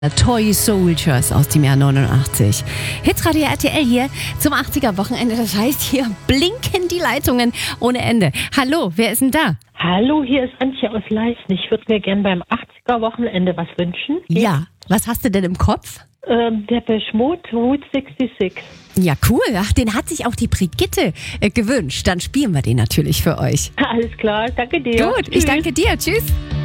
Toy Soldiers aus dem Jahr 89. Hitradio RTL hier zum 80er-Wochenende. Das heißt, hier blinken die Leitungen ohne Ende. Hallo, wer ist denn da? Hallo, hier ist Antje aus Leisten. Ich würde mir gern beim 80er-Wochenende was wünschen. Ja, was hast du denn im Kopf? Depeche Mode, Route 66. Ja, cool. Ach, den hat sich auch die Brigitte gewünscht. Dann spielen wir den natürlich für euch. Alles klar, danke dir. Gut, ich danke dir. Tschüss.